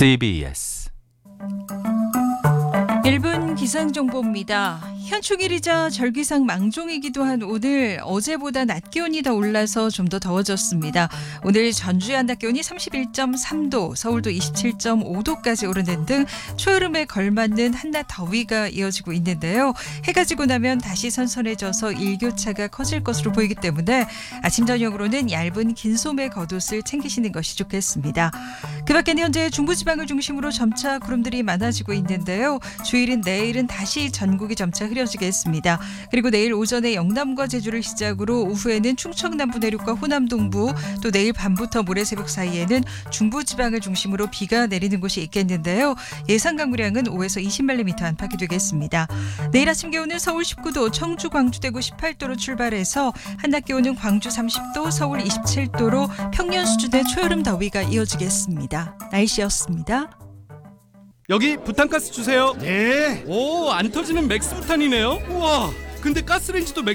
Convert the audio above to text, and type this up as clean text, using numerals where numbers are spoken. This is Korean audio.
CBS 1분 기상정보입니다. 현충일이자 절기상 망종이기도 한 오늘 어제보다 낮 기온이 더 올라서 좀 더 더워졌습니다. 오늘 전주의 한낮 기온이 31.3도, 서울도 27.5도까지 오르는 등 초여름에 걸맞는 한낮 더위가 이어지고 있는데요. 해가 지고 나면 다시 선선해져서 일교차가 커질 것으로 보이기 때문에 아침 저녁으로는 얇은 긴 소매 겉옷을 챙기시는 것이 좋겠습니다. 그 밖에는 현재 중부지방을 중심으로 점차 구름들이 많아지고 있는데요. 주일인 내일은 다시 전국이 점차 흐려지겠습니다. 그리고 내일 오전에 영남과 제주를 시작으로 오후에는 충청 남부 내륙과 호남 동부, 또 내일 밤부터 모레 새벽 사이에는 중부지방을 중심으로 비가 내리는 곳이 있겠는데요. 예상 강우량은 5에서 20mm 안팎이 되겠습니다. 내일 아침 기온은 서울 19도, 청주, 광주, 대구 18도로 출발해서 한낮 기온은 광주 30도, 서울 27도로 평년 수준의 초여름 더위가 이어지겠습니다. 날씨였습니다. 여기 부탄가스 주세요. 네. 오, 안 터지는 맥스 부탄이네요. 우와, 근데 가스레인지도